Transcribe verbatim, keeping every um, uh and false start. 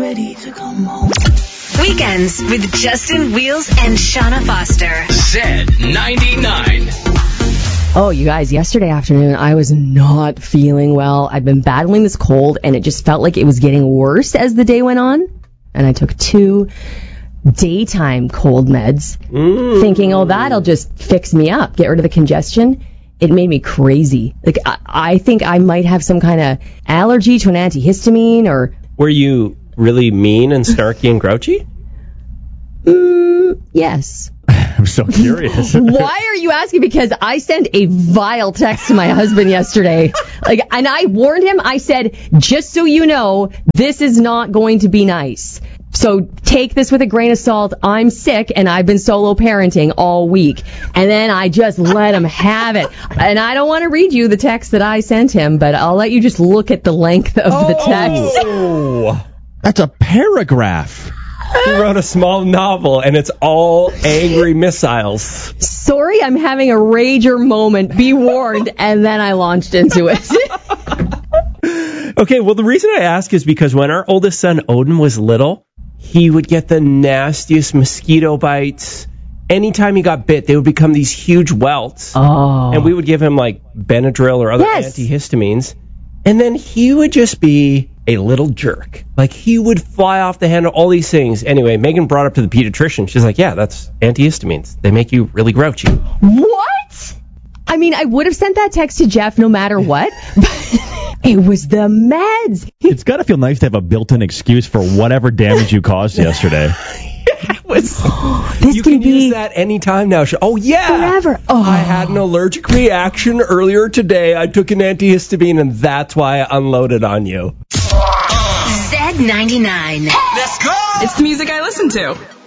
ready to come home. Weekends with Justin Wheels and Shauna Foster. Z ninety-nine. Oh, you guys, yesterday afternoon, I was not feeling well. I've been battling this cold, and it just felt like it was getting worse as the day went on. And I took two daytime cold meds, mm. thinking, oh, that'll just fix me up, get rid of the congestion. It made me crazy. Like, I, I think I might have some kind of allergy to an antihistamine, or... Were you really mean and snarky and grouchy? Mm, yes. I'm so curious. Why are you asking? Because I sent a vile text to my husband yesterday. Like, and I warned him, I said, just so you know, this is not going to be nice. So take this with a grain of salt. I'm sick, and I've been solo parenting all week. And then I just let him have it. And I don't want to read you the text that I sent him, but I'll let you just look at the length of oh, the text. Oh, that's a paragraph. He wrote a small novel, and it's all angry missiles. Sorry, I'm having a rager moment. Be warned. And then I launched into it. Okay, well, the reason I ask is because when our oldest son, Odin, was little, he would get the nastiest mosquito bites. Anytime he got bit, they would become these huge welts. Oh. And we would give him, like, Benadryl or other yes. antihistamines. And then he would just be a little jerk. Like, he would fly off the handle, all these things. Anyway, Megan brought up to the pediatrician. She's like, yeah, that's antihistamines. They make you really grouchy. What? I mean, I would have sent that text to Jeff no matter what. It was the meds. It's got to feel nice to have a built-in excuse for whatever damage you caused yesterday. It was, this you can, can be use that anytime now. Oh, yeah. Forever. Oh. I had an allergic reaction earlier today. I took an antihistamine, and that's why I unloaded on you. Z ninety-nine. Let's go! It's the music I listen to.